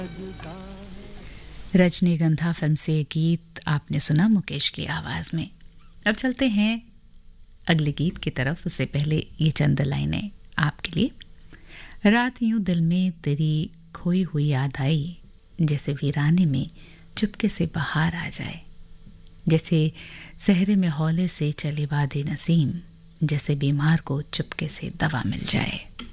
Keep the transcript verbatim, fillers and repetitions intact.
रजनीगंधा फिल्म से ये गीत आपने सुना मुकेश की आवाज़ में। अब चलते हैं अगले गीत की तरफ। उससे पहले ये चंद लाइनें आपके लिए। रात यूं दिल में तेरी खोई हुई याद आई, जैसे वीराने में चुपके से बाहर आ जाए, जैसे सहरे में हौले से चले वादे नसीम, जैसे बीमार को चुपके से दवा मिल जाए।